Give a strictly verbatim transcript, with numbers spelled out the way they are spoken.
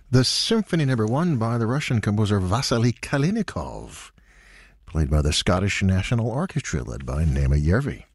The Symphony Number One by the Russian composer Vasily Kalinikov, played by the Scottish National Orchestra, led by Nema Järvi.